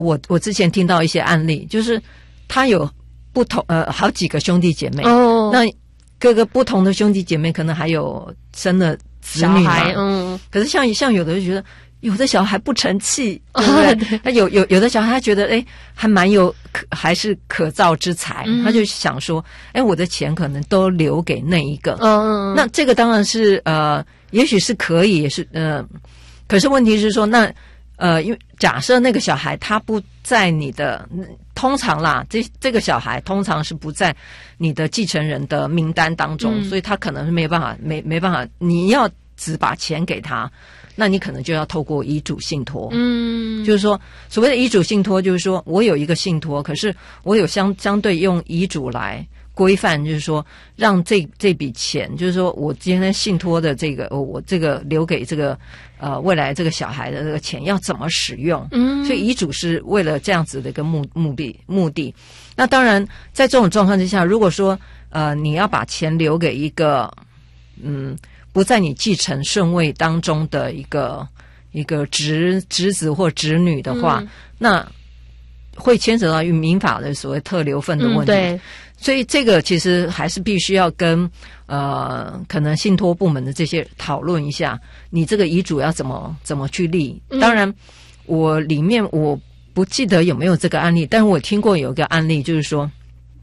我之前听到一些案例，就是他有不同好几个兄弟姐妹，那各个不同的兄弟姐妹可能还有生了子女嘛，可是像有的就觉得有的小孩不成器，对不对？对，他有的小孩他觉得还蛮有还是可造之才，他就想说我的钱可能都留给那一个，那这个当然是也许是可以，也是可是问题是说那因为假设那个小孩他不在你的，通常啦，这个小孩通常是不在你的继承人的名单当中，所以他可能是没办法，没办法，你要只把钱给他，那你可能就要透过遗嘱信托。就是说所谓的遗嘱信托，就是说我有一个信托，可是我有相对用遗嘱来规范，就是说让这笔钱，就是说我今天信托的这个我这个留给这个未来这个小孩的这个钱要怎么使用，所以遗嘱是为了这样子的一个目的。那当然在这种状况之下，如果说你要把钱留给一个不在你继承顺位当中的一个侄子或侄女的话，那会牵扯到民法的所谓特留份的问题。对，所以这个其实还是必须要跟可能信托部门的这些讨论一下，你这个遗嘱要怎么去立。当然我里面我不记得有没有这个案例，但是我听过有一个案例，就是说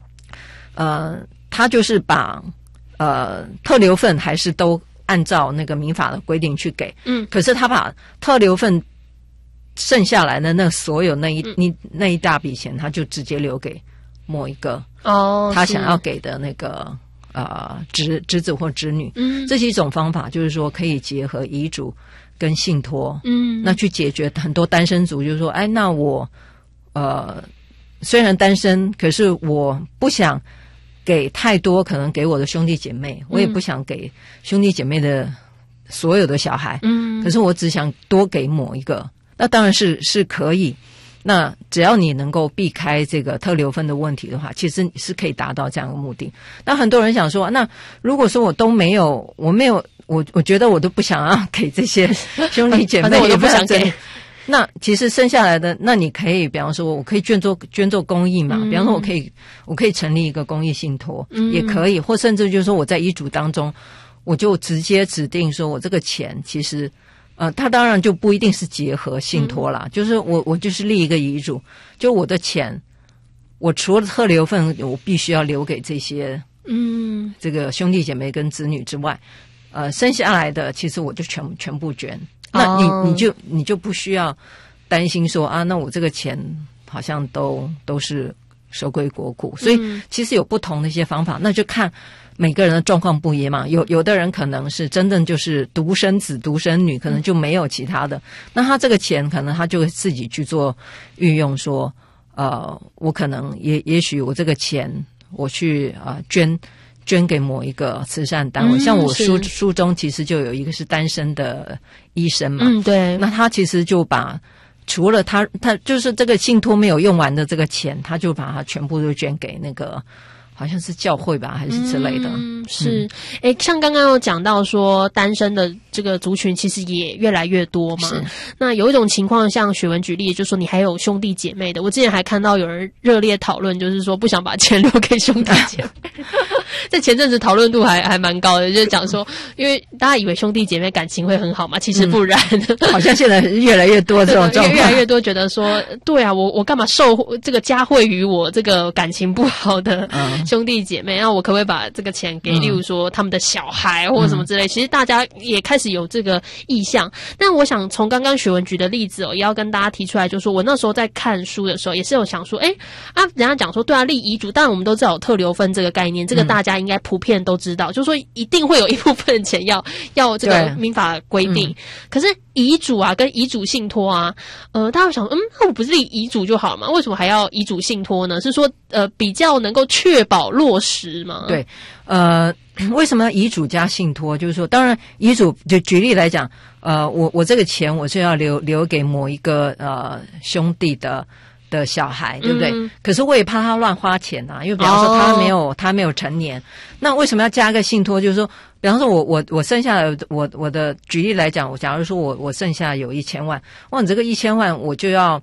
他就是把特留份还是都按照那个民法的规定去给，可是他把特留份剩下来的那所有那一大笔钱，他就直接留给某一个他想要给的那个侄子或侄女。这是一种方法，就是说可以结合遗嘱跟信托，那去解决很多单身族，就是说那我虽然单身，可是我不想给太多，可能给我的兄弟姐妹，我也不想给兄弟姐妹的所有的小孩，可是我只想多给某一个，那当然是可以。那只要你能够避开这个特留份的问题的话，其实是可以达到这样的目的。那很多人想说，那如果说我觉得我都不想要给这些兄弟姐妹， 我都不想给。 那其实剩下来的，那你可以，比方说，我可以捐做公益嘛。比方说，我可以成立一个公益信托，也可以，或甚至就是说，我在遗嘱当中，我就直接指定说，我这个钱其实，它当然就不一定是结合信托啦，就是我就是立一个遗嘱，就我的钱，我除了特留份，我必须要留给这些，这个兄弟姐妹跟子女之外，剩下来的其实我就全部捐。那你就不需要担心说那我这个钱好像都是收归国库，所以其实有不同的一些方法，那就看每个人的状况不一样嘛。有的人可能是真正就是独生子独生女，可能就没有其他的，那他这个钱可能他就会自己去做运用，说我可能也许我这个钱我去捐给某一个慈善单位，像我书中其实就有一个是单身的医生嘛，对，那他其实就把除了他就是这个信托没有用完的这个钱，他就把它全部都捐给那个好像是教会吧，还是之类的。 是，像刚刚有讲到说单身的这个族群其实也越来越多嘛。那有一种情况，像雪文举例，就是说你还有兄弟姐妹的。我之前还看到有人热烈讨论，就是说不想把钱留给兄弟姐妹。在前阵子讨论度还蛮高的，就是讲说，因为大家以为兄弟姐妹感情会很好嘛，其实不然。 好像现在越来越多这种状况， 越来越多觉得说，对啊，我干嘛受这个加惠于我这个感情不好的兄弟姐妹？那我可不可以把这个钱给，例如说他们的小孩或者什么之类？其实大家也开始有这个意向。但我想从刚刚雪文举的例子也要跟大家提出来，就是说我那时候在看书的时候，也是有想说，人家讲说，对啊，立遗嘱，当然我们都知道有特留份这个概念，这个大家应该普遍都知道，就是说一定会有一部分钱要这个民法规定。可是遗嘱跟遗嘱信托大家想那我不是立遗嘱就好了吗？为什么还要遗嘱信托呢？是说比较能够确保落实吗？ 对，为什么要遗嘱加信托？就是说，当然遗嘱就举例来讲，我这个钱我是要留给某一个兄弟的小孩，对不对？可是我也怕他乱花钱因为比方说他没有成年，那为什么要加个信托？就是说，比方说我剩下的我的举例来讲，假如说我剩下有1000万，哇，你这个1000万我就要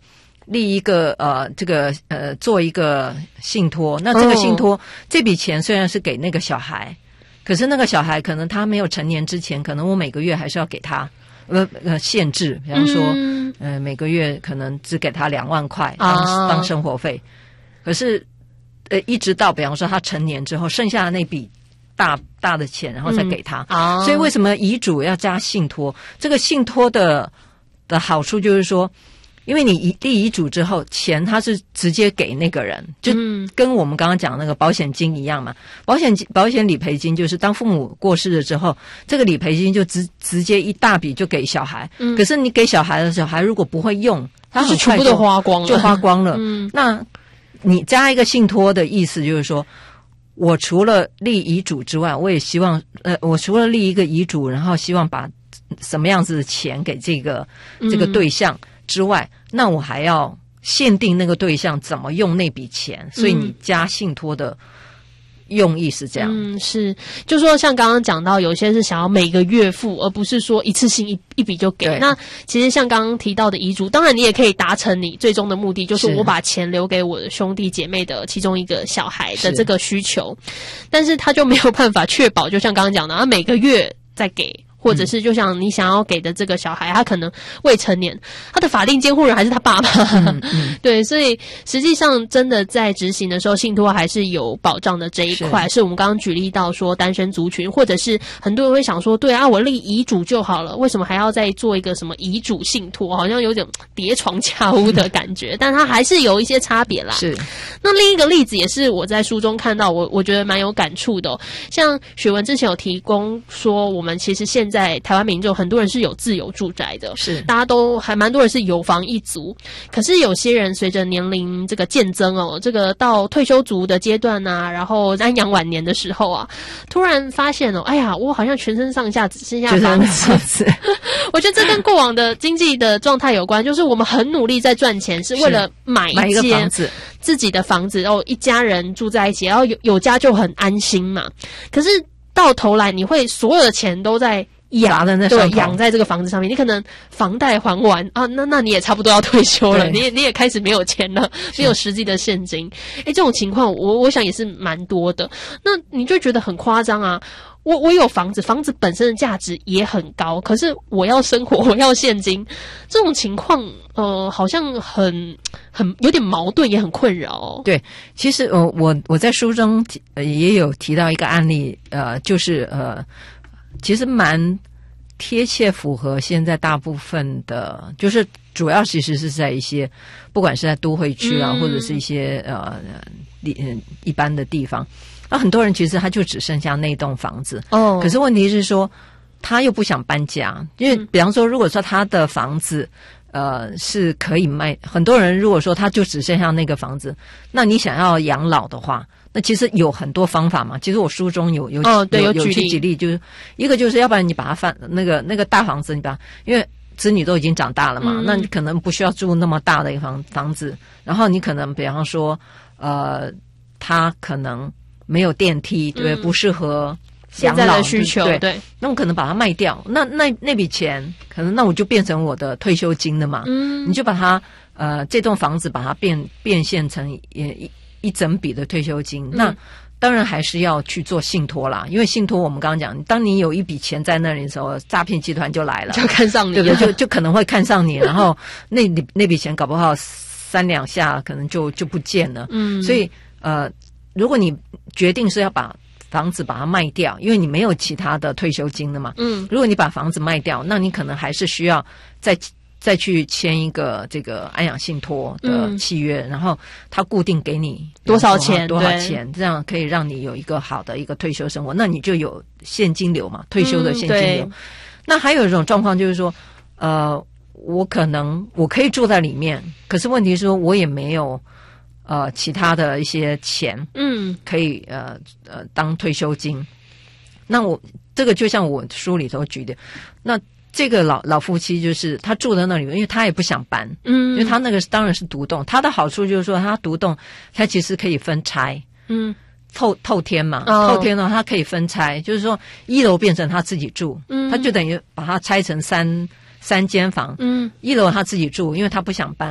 立一个做一个信托，那这个信托这笔钱虽然是给那个小孩，可是那个小孩可能他没有成年之前，可能我每个月还是要给他限制，比方说每个月可能只给他2万块当生活费，可是一直到比方说他成年之后，剩下的那笔大的钱，然后再给他。所以为什么遗嘱要加信托？这个信托的好处就是说，因为你立遗嘱之后，钱他是直接给那个人，就跟我们刚刚讲那个保险金一样嘛。保险理赔金就是当父母过世了之后，这个理赔金就直接一大笔就给小孩。可是你给小孩的小孩如果不会用，他很快全部都花光了， 就花光了。那你加一个信托的意思就是说，我除了立遗嘱之外，我也希望我除了立一个遗嘱，然后希望把什么样子的钱给这个对象之外，那我还要限定那个对象怎么用那笔钱，所以你加信托的用意是这样。 是，就说像刚刚讲到，有些是想要每个月付，而不是说一次性一笔就给。那其实像刚刚提到的遗嘱，当然你也可以达成你最终的目的，就是我把钱留给我的兄弟姐妹的其中一个小孩的这个需求，但是他就没有办法确保，就像刚刚讲的，他每个月再给。或者是就像你想要给的这个小孩，他可能未成年，他的法定监护人还是他爸妈。对，所以实际上真的在执行的时候，信托还是有保障的这一块，是我们刚刚举例到说单身族群，或者是很多人会想说，对啊，我立遗嘱就好了，为什么还要再做一个什么遗嘱信托？好像有点叠床架屋的感觉，但它还是有一些差别啦。 是。 那另一个例子也是我在书中看到，我觉得蛮有感触的像雪文之前有提供说，我们其实现在台湾民众很多人是有自有住宅的，是大家都还蛮多人是有房一族，可是有些人随着年龄这个渐增这个到退休族的阶段啊，然后安养晚年的时候啊，突然发现哎呀，我好像全身上下只剩下房子。我觉得这跟过往的经济的状态有关，就是我们很努力在赚钱，是为了买一间房子，自己的房子，然后一家人住在一起，然后有家就很安心嘛。可是到头来，你会所有的钱都在养在这个房子上面，你可能房贷还完啊，那你也差不多要退休了，你也开始没有钱了，没有实际的现金。这种情况我想也是蛮多的。那你就觉得很夸张啊！我有房子，房子本身的价值也很高，可是我要生活，我要现金，这种情况好像很有点矛盾，也很困扰。 对，其实我在书中也有提到一个案例，就是其实蛮贴切符合现在大部分的，就是主要其实是在一些不管是在都会区啊，或者是一些一般的地方，那很多人其实他就只剩下那栋房子可是问题是说他又不想搬家，因为比方说如果说他的房子是可以卖，很多人如果说他就只剩下那个房子，那你想要养老的话，那其实有很多方法嘛。其实我书中有举例，就是一个就是要不然你把它放那个大房子，你把因为子女都已经长大了嘛，那你可能不需要住那么大的一个房子，然后你可能比方说他可能没有电梯，对不对？不适合现在的需求，对， 那我可能把它卖掉，那笔钱可能那我就变成我的退休金了嘛。你就把它这栋房子把它变现成一整笔的退休金。那当然还是要去做信托啦，因为信托我们刚刚讲，当你有一笔钱在那里的时候，诈骗集团就来了， 就看上你， 对不对？就可能会看上你，然后那笔钱搞不好3两下可能就不见了。所以如果你决定是要把房子把它卖掉，因为你没有其他的退休金了嘛。如果你把房子卖掉，那你可能还是需要再去签一个这个安养信托的契约，然后他固定给你多少钱， 这样可以让你有一个好的一个退休生活，那你就有现金流嘛，退休的现金流。那还有一种状况就是说我可以住在里面，可是问题是说我也没有其他的一些钱可以当退休金。那我这个就像我书里头举的，那这个老夫妻就是他住在那里，因为他也不想搬，因为他那个当然是独栋，他的好处就是说他独栋他其实可以分拆，透天嘛，透天呢他可以分拆，就是说1楼变成他自己住，他就等于把它拆成三间房，1楼他自己住，因为他不想搬，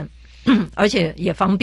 而且也方便。